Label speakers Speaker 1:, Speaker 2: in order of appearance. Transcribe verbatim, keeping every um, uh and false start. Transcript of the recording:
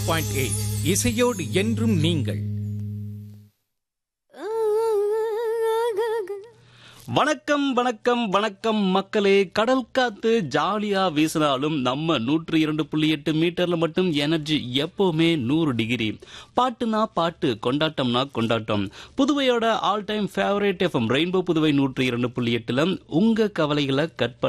Speaker 1: Point eight இசையோடு என்றும் நீங்கள்.
Speaker 2: வணக்கம் வணக்கம் வணக்கம் மக்களே. கடல் காத்து ஜாலியா வீசினாலும் நம்ம நூற்றி இரண்டு புள்ளி எட்டு மீட்டர்ல மட்டும் எனர்ஜி எப்பவுமே நூறு டிகிரி. பாட்டுனா பாட்டு, கொண்டாட்டம்னா கொண்டாட்டம். புதுவையோட all time favourite FM rainbow Puduvai நூற்றி இரண்டு புள்ளி எட்டுல உங்க கவலைகளை கட்